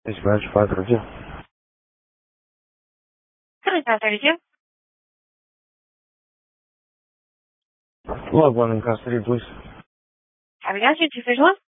Dispatch 532. 7532. Log 1 in custody, please. Have you got you? 231?